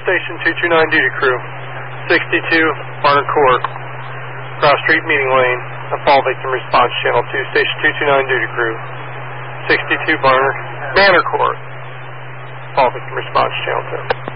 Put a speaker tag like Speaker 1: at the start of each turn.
Speaker 1: Station 229 duty crew. 62 Barnard Court, Cross Street Meeting Lane. A fall victim response channel 2, Station 229 duty crew. 62 Manor Court, fall victim response channel 2.